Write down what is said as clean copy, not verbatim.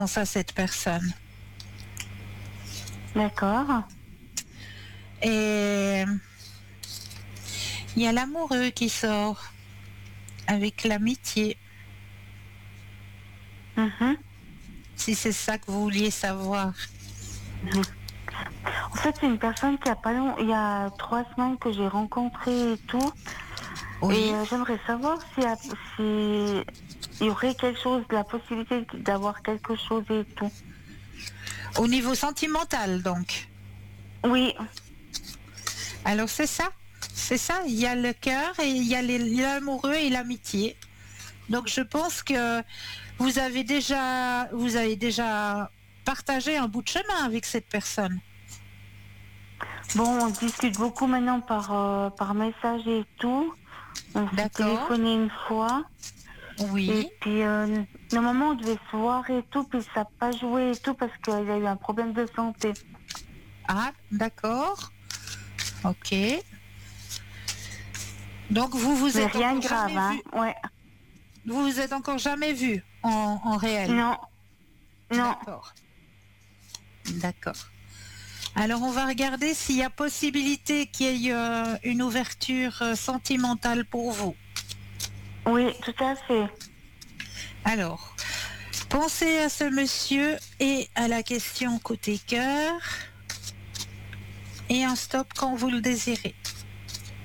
à cette personne. D'accord. Et il y a l'amoureux qui sort avec l'amitié. Mhm. Si c'est ça que vous vouliez savoir. En fait, c'est une personne qui a pas long... il y a 3 semaines que j'ai rencontré et tout. Oui. Et j'aimerais savoir si il y aurait quelque chose, la possibilité d'avoir quelque chose et tout. Au niveau sentimental, donc. Oui, Alors c'est ça. C'est ça. Il y a le cœur et il y a l'amoureux et l'amitié. Donc je pense que vous avez déjà partagé un bout de chemin avec cette personne. bon, on discute beaucoup maintenant par message et tout. On s'est D'accord. téléphoné une fois. Et Oui. puis, normalement, on devait se voir et tout, puis ça n'a pas joué et tout parce qu'il a eu un problème de santé. Ah, d'accord. Ok. Donc vous vous Mais êtes rien encore de grave, jamais hein. vu. Ouais. Vous vous êtes encore jamais vu en réel. Non, non. D'accord. D'accord. Alors on va regarder s'il y a possibilité qu'il y ait une ouverture sentimentale pour vous. Oui, tout à fait. Alors, pensez à ce monsieur et à la question côté cœur et un stop quand vous le désirez.